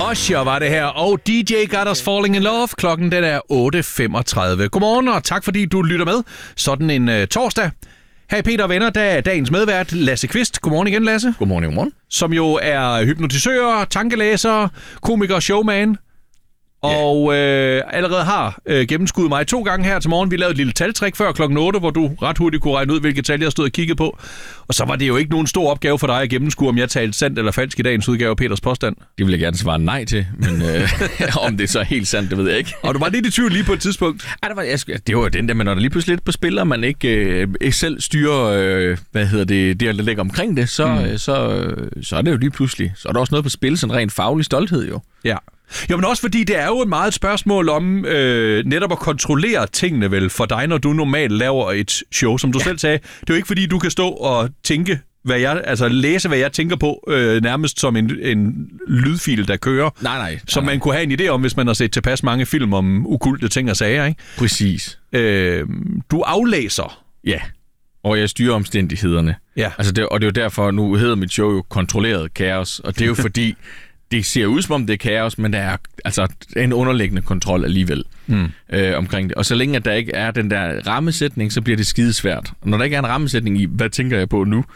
Usher var det her, og DJ Got Us Falling in Love. Klokken den er 8.35. Godmorgen, og tak fordi du lytter med. Sådan en torsdag. Hey Peter og venner, der er dagens medvært Lasse Kvist. Godmorgen igen, Lasse. Godmorgen. Som jo er hypnotisør, tankelæser, komiker, showman. Og allerede har gennemskuddet mig 2 gange her til morgen. Vi lavede et lille taltrik før klokken 8, hvor du ret hurtigt kunne regne ud, hvilke tal jeg stod og kiggede på. Og så var det jo ikke nogen stor opgave for dig at gennemskue, om jeg talte sandt eller falsk i dagens udgave af Peters påstand. Det vil jeg gerne svare nej til, men om det så er helt sandt, det ved jeg ikke. Og du var lidt i tvivl lige på et tidspunkt. Ej, det var jo den der, men når der lige pludselig lidt på spil, og man ikke selv styrer, det der ligger omkring det, så er det jo lige pludselig. Så er der også noget på spil, sådan rent faglig stolthed jo. Ja. Jo, men også fordi det er jo et meget spørgsmål om netop at kontrollere tingene vel for dig, når du normalt laver et show, som du selv sagde. Det er jo ikke fordi, du kan stå og tænke, læse, hvad jeg tænker på, nærmest som en lydfil, der kører. Nej. Som man kunne have en idé om, hvis man har set tilpas mange film om ukulte ting og sager, ikke? Præcis. Du aflæser. Ja, og jeg styrer omstændighederne. Ja. Altså og det er jo derfor, nu hedder mit show jo Kontrolleret Kaos, og det er jo fordi... Det ser ud som om det er kaos, men der er altså en underliggende kontrol alligevel omkring det. Og så længe at der ikke er den der rammesætning, så bliver det skidesvært. Og når der ikke er en rammesætning i, hvad tænker jeg på nu,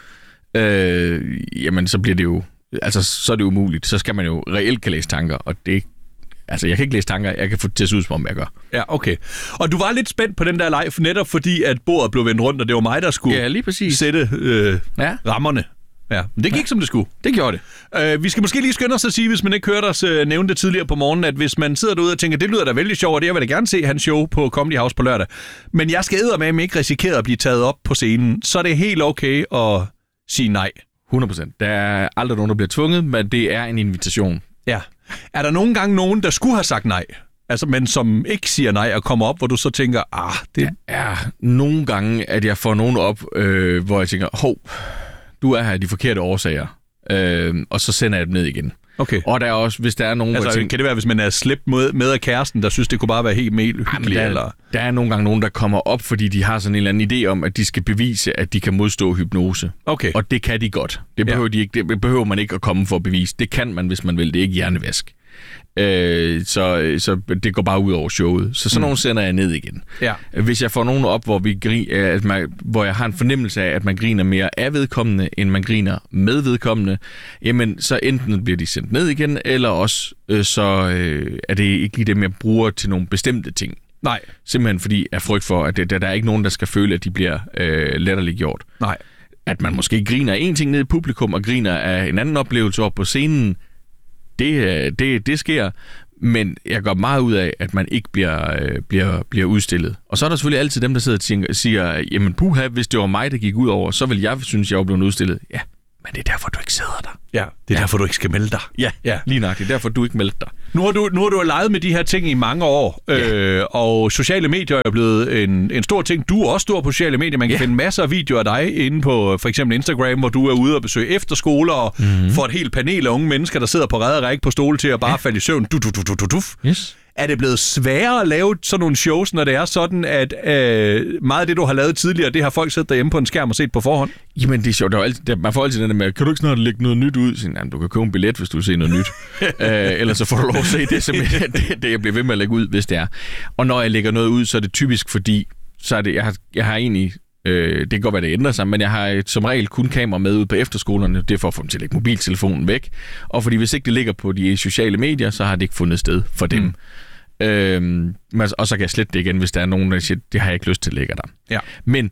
jamen så bliver det jo, altså så er det umuligt. Så skal man jo reelt kan læse tanker, og det, altså jeg kan ikke læse tanker, jeg kan få det til at se ud som om jeg gør. Ja, okay. Og du var lidt spændt på den der leg, netop fordi at bordet blev vendt rundt, og det var mig, der skulle lige præcis sætte rammerne. Ja, men det gik som det skulle. Det gjorde det. Vi skal måske lige skynde os at sige, hvis man ikke hørte os nævne det tidligere på morgenen, at hvis man sidder derude og tænker, det lyder da vældig sjovt, og det jeg vil da gerne se hans show på Comedy House på lørdag, men jeg skal eddermame ikke risikere at blive taget op på scenen, så er det helt okay at sige nej. 100%. Der er aldrig nogen, der bliver tvunget, men det er en invitation. Ja. Er der nogle gange nogen, der skulle have sagt nej? Altså, men som ikke siger nej og kommer op, hvor du så tænker, det... Der er nogle gange, at jeg får nogen op, hvor jeg tænker, du er her af de forkerte årsager, og så sender jeg dem ned igen. Okay. Og der er også, hvis der er nogen... Altså, kan det være, hvis man er slæbt med af kæresten, der synes, det kunne bare være helt hyggeligt? Der er nogle gange nogen, der kommer op, fordi de har sådan en eller anden idé om, at de skal bevise, at de kan modstå hypnose. Okay. Og det kan de godt. Det behøver de ikke. Det behøver man ikke at komme for at bevise. Det kan man, hvis man vil. Det er ikke hjernevask. Så det går bare ud over showet. Så sådan nogen sender jeg ned igen. Ja. Hvis jeg får nogen op, hvor jeg har en fornemmelse af, at man griner mere af vedkommende, end man griner med vedkommende, jamen så enten bliver de sendt ned igen, eller også er det ikke lige dem, jeg bruger til nogle bestemte ting. Nej. Simpelthen fordi jeg frygt for, at der er ikke nogen, der skal føle, at de bliver latterliggjort. Nej. At man måske griner af en ting nede i publikum, og griner af en anden oplevelse op på scenen, det sker, men jeg går meget ud af, at man ikke bliver udstillet. Og så er der selvfølgelig altid dem, der sidder og siger, jamen puha, hvis det var mig, der gik ud over, så vil jeg synes, jeg var blevet udstillet. Ja, men det er derfor, du ikke sidder der. Ja, det er derfor, du ikke skal melde dig. Ja, lige nok. Det er derfor, du ikke meldte dig. Nu har du leget med de her ting i mange år, og sociale medier er blevet en stor ting. Du er også stor på sociale medier. Man kan finde masser af videoer af dig inde på for eksempel Instagram, hvor du er ude og besøge efterskoler og får et helt panel af unge mennesker, der sidder på ræd og række på stole til at bare falde i søvn. Yes. Er det blevet sværere at lave sådan nogle shows, når det er sådan, at meget af det, du har lavet tidligere, det har folk siddet derhjemme på en skærm og set på forhånd? Jamen, det er sjovt. Man får altid den der med, kan du ikke snart lægge noget nyt ud? Så, jamen, du kan købe en billet, hvis du vil se noget nyt. Ellers så får du lov at se det. Det er simpelthen det, jeg bliver ved med at lægge ud, hvis det er. Og når jeg lægger noget ud, så er det typisk, fordi så er det, jeg har egentlig... det kan godt være, det ændrer sig, men jeg har som regel kun kamera med ud på efterskolerne. Det er for at få dem til at lægge mobiltelefonen væk. Og fordi hvis ikke det ligger på de sociale medier, så har det ikke fundet sted for dem. Og så kan jeg slette det igen, hvis der er nogen, der siger, det har jeg ikke lyst til at lægge der. Ja. Men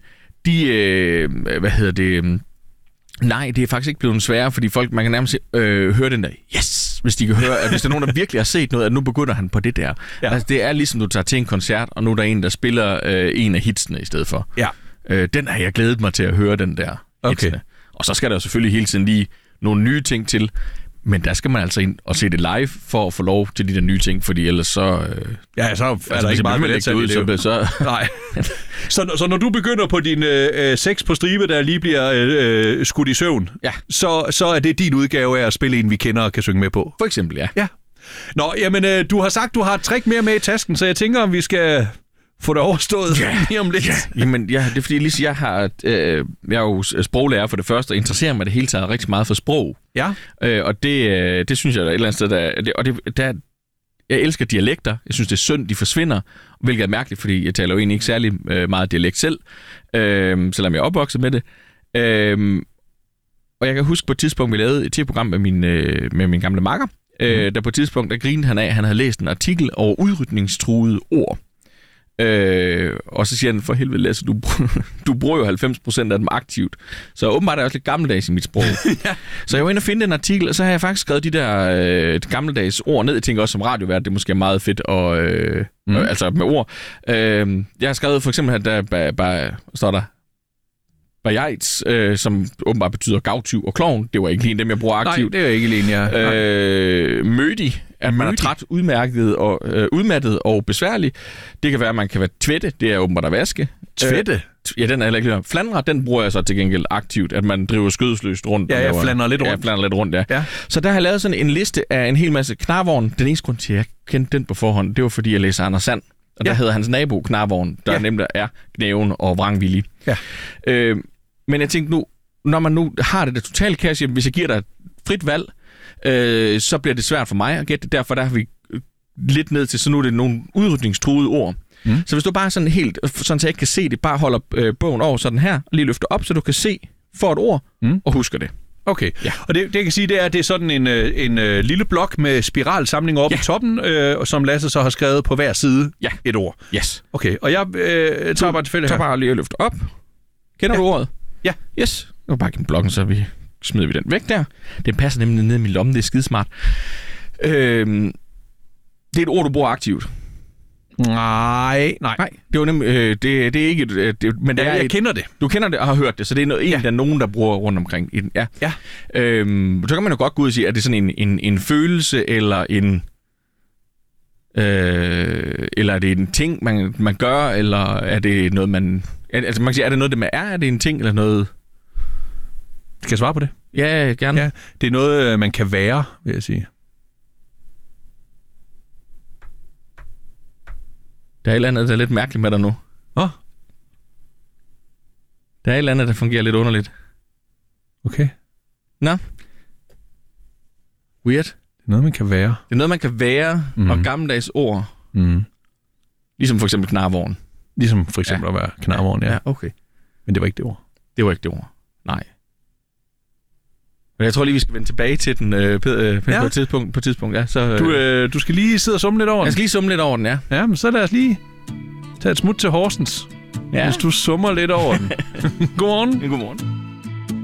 nej, det er faktisk ikke blevet sværere, fordi folk, man kan nærmest høre den der, yes, hvis de kan høre, at hvis der er nogen, der virkelig har set noget, at nu begynder han på det der. Ja. Altså, det er ligesom, du tager til en koncert, og nu er der en, der spiller en af hitsene i stedet for. Ja. Den har jeg glædet mig til at høre, den der hitsene. Og så skal der jo selvfølgelig hele tiden lige nogle nye ting til, men der skal man altså ind og se det live for at få lov til de der nye ting, fordi ellers så... så er der ikke meget med det ud. Så... Nej. Så når du begynder på din 6 på stribe, der lige bliver skudt i søvn, så er det din udgave af at spille en, vi kender og kan synge med på? For eksempel, ja. Nå, jamen, du har sagt, du har et trick mere med i tasken, så jeg tænker, om vi skal få det overstået lige om lidt. Ja. Jamen, det er fordi, lige jeg er jo sproglærer for det første, og interesserer mig det hele taget rigtig meget for sprog. Ja. Og det synes jeg, der er et eller andet sted, jeg elsker dialekter. Jeg synes, det er synd, de forsvinder, hvilket er mærkeligt, fordi jeg taler jo egentlig ikke særlig meget dialekt selv, selvom jeg er opvokset med det. Og jeg kan huske på et tidspunkt, vi lavede et program med min gamle makker, der på et tidspunkt, der grinede han af, at han havde læst en artikel over udrydningstruede ord. Og så siger han, for helvede Lasse, du bruger jo 90% af dem aktivt. Så åbenbart er jeg også lidt gammeldags i mit sprog. Ja. Så jeg var inde og finde en artikel, og så har jeg faktisk skrevet de der gammeldags ord ned. Jeg tænker også som radiovært, det er måske meget fedt, altså med ord. Jeg har skrevet for eksempel, at der står der bajajts, som åbenbart betyder gavtyv og klovn. Det var ikke lige dem, jeg bruger aktivt. Nej, det er ikke lige, ja. Mødig, at man er træt, udmattet og besværlig. Det kan være, at man kan være tvætte. Det er åbenbart at vaske. Tvætte? Ja, den er heller ikke. Flandre, den bruger jeg så til gengæld aktivt, at man driver skødesløst rundt. Ja, jeg flandrer lidt rundt. Ja, flandrer lidt rundt, ja. Så der har jeg lavet sådan en liste af en hel masse knarvogn. Den eneste grund til, at jeg kendte den på forhånd, det var, fordi jeg læser Anders Sand. Og der hedder hans nabo Knarvogn, der nemlig er gnæven og vrangvillig. Ja. Men jeg tænkte nu, når man nu har det der totale cash, hvis jeg giver dig et frit valg, så bliver det svært for mig at gætte det. Derfor der har vi lidt ned til, så nu er det nogle udrydningstruede ord. Så hvis du bare sådan helt, sådan så jeg ikke kan se det, bare holder bogen over sådan her, og lige løfter op, så du kan se for et ord, og husker det. Okay, og det jeg kan sige, det er sådan en lille blok med spiralsamlinger oppe i toppen, som Lasse så har skrevet på hver side et ord. Yes. Okay, og jeg tager bare tilfælde her. Tag bare lige og løfter op. Kender du ordet? Ja. Yes. Nu bare gennem blokken, så smider vi den væk der. Den passer nemlig ned i min lomme, det er skidesmart. Det er et ord, du bruger aktivt. Nej. Det var nemlig, det er ikke men det jeg kender det. Du kender det og har hørt det, så det er der er nogen, der bruger rundt omkring i den. Ja. Så kan man jo godt gå ud og sige, at det er sådan en følelse, eller eller er det en ting, man gør, eller er det noget, man... Altså man kan sige, er det noget, det er? Er det en ting, eller noget... Skal jeg svare på det? Ja, gerne. Ja, det er noget, man kan være, vil jeg sige. Der er et eller andet, der er lidt mærkeligt med dig nu. Der er et eller andet, der fungerer lidt underligt. Okay. Nå. Weird. Det er noget, man kan være. Det er noget, man kan være, og gammeldags ord. Ligesom for eksempel knarvogn. Ligesom for eksempel at være knarvogn, ja. Okay. Men det var ikke det ord. Det var ikke det ord. Nej. Men jeg tror lige, vi skal vende tilbage til den på et tidspunkt. Ja, så, du skal lige sidde og summe lidt over den. Jeg skal lige summe lidt over den, ja. Ja, men så lad os lige tage et smut til Horsens, hvis du summer lidt over den. Godmorgen. Godmorgen.